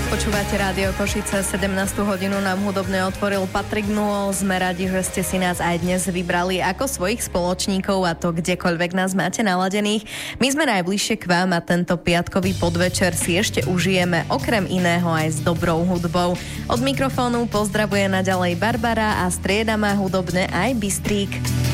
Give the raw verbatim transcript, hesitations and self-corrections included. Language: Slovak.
Počúvate Rádio Košice, sedemnástu hodinu nám hudobne otvoril Patrik Newell. Sme radi, že ste si nás aj dnes vybrali ako svojich spoločníkov a to kdekoľvek nás máte naladených. My sme najbližšie k vám a tento piatkový podvečer si ešte užijeme okrem iného aj s dobrou hudbou. Od mikrofónu pozdravuje naďalej Barbara a strieda ma hudobne aj Bystrík.